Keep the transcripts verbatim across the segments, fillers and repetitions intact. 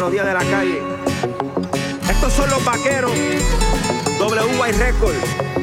melodía de la calle. Estos son los vaqueros. W Y Record.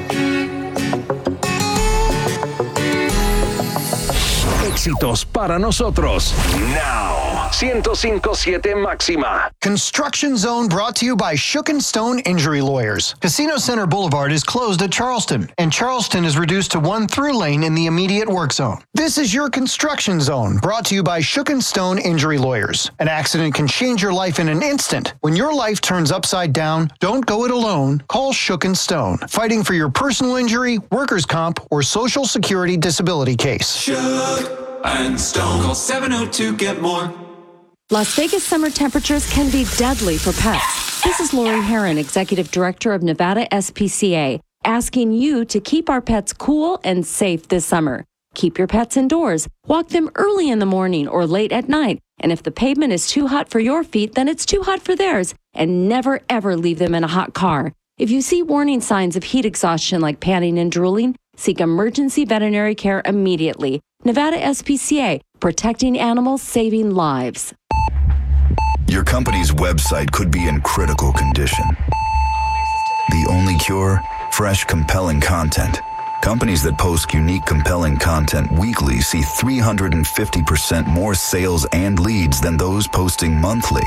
Éxitos para nosotros. Now. ciento cinco punto siete Máxima. Construction Zone brought to you by Shook and Stone Injury Lawyers. Casino Center Boulevard is closed at Charleston, and Charleston is reduced to one through lane in the immediate work zone. This is your Construction Zone, brought to you by Shook and Stone Injury Lawyers. An accident can change your life in an instant. When your life turns upside down, don't go it alone. Call Shook and Stone, fighting for your personal injury, workers' comp, or Social Security disability case. Shook and Stone. Call seven oh two, get more. Las Vegas summer temperatures can be deadly for pets. This is Lori Heron, Executive Director of Nevada S P C A, asking you to keep our pets cool and safe this summer. Keep your pets indoors. Walk them early in the morning or late at night. And if the pavement is too hot for your feet, then it's too hot for theirs. And never, ever leave them in a hot car. If you see warning signs of heat exhaustion like panting and drooling, seek emergency veterinary care immediately. Nevada S P C A, protecting animals, saving lives. Your company's website could be in critical condition. The only cure? Fresh, compelling content. Companies that post unique, compelling content weekly see three hundred fifty percent more sales and leads than those posting monthly.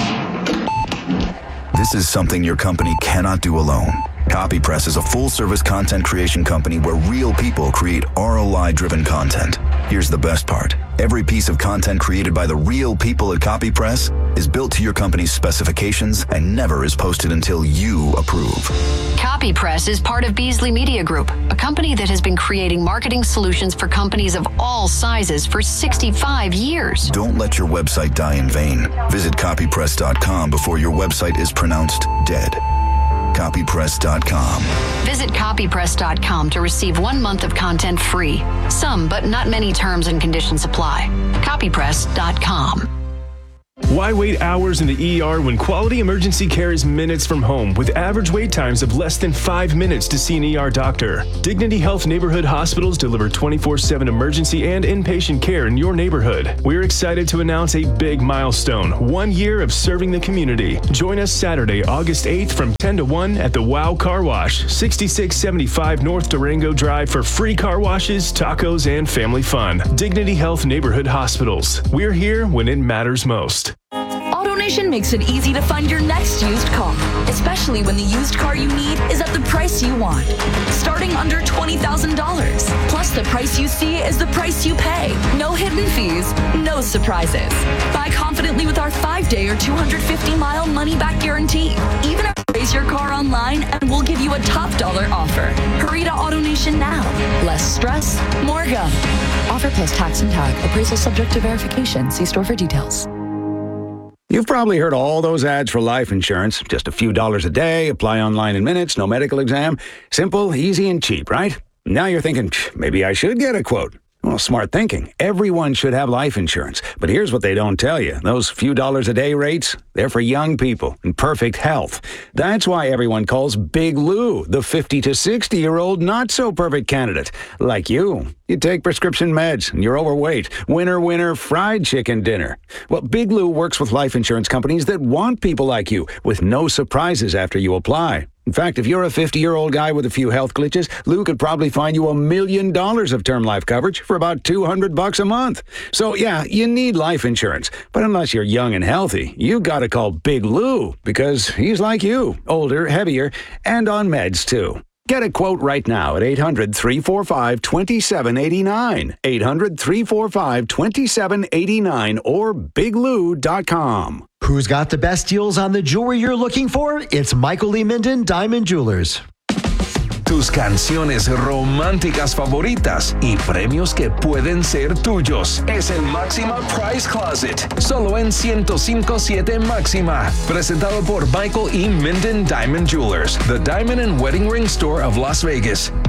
This is something your company cannot do alone. CopyPress is a full-service content creation company where real people create R O I-driven content. Here's the best part. Every piece of content created by the real people at CopyPress is built to your company's specifications and never is posted until you approve. CopyPress is part of Beasley Media Group, a company that has been creating marketing solutions for companies of all sizes for sixty-five years. Don't let your website die in vain. Visit copypress dot com before your website is pronounced dead. copypress dot com. Visit copypress dot com to receive one month of content free. Some, but not many terms and conditions apply. copypress dot com. Why wait hours in the E R when quality emergency care is minutes from home with average wait times of less than five minutes to see an E R doctor? Dignity Health Neighborhood Hospitals deliver twenty-four seven emergency and inpatient care in your neighborhood. We're excited to announce a big milestone, one year of serving the community. Join us Saturday, August eighth from ten to one at the Wow Car Wash, sixty-six seventy-five North Durango Drive for free car washes, tacos, and family fun. Dignity Health Neighborhood Hospitals. We're here when it matters most. AutoNation makes it easy to find your next used car, especially when the used car you need is at the price you want. Starting under twenty thousand dollars. Plus, the price you see is the price you pay. No hidden fees, no surprises. Buy confidently with our five-day or two hundred fifty mile money-back guarantee. Even if you raise your car online, and we'll give you a top dollar offer. Hurry to AutoNation now. Less stress, more go. Offer plus tax and tag. Appraisal subject to verification. See store for details. You've probably heard all those ads for life insurance. Just a few dollars a day, apply online in minutes, no medical exam. Simple, easy, and cheap, right? Now you're thinking, maybe I should get a quote. Well, smart thinking. Everyone should have life insurance. But here's what they don't tell you. Those few dollars a day rates, they're for young people in perfect health. That's why everyone calls Big Lou the fifty to sixty-year-old not-so-perfect candidate. Like you. You take prescription meds, and you're overweight. Winner, winner, fried chicken dinner. Well, Big Lou works with life insurance companies that want people like you, with no surprises after you apply. In fact, if you're a fifty-year-old guy with a few health glitches, Lou could probably find you a million dollars of term life coverage for about two hundred bucks a month. So yeah, you need life insurance. But unless you're young and healthy, you gotta call Big Lou, because he's like you, older, heavier, and on meds too. Get a quote right now at eight hundred, three four five, two seven eight nine, eight hundred, three four five, two seven eight nine, or big lou dot com. Who's got the best deals on the jewelry you're looking for? It's Michael Lee Minden, Diamond Jewelers. Tus canciones románticas favoritas y premios que pueden ser tuyos. Es el Máxima Price Closet. Solo en ciento cinco punto siete Máxima. Presentado por Michael E. Minden Diamond Jewelers, the diamond and wedding ring store of Las Vegas.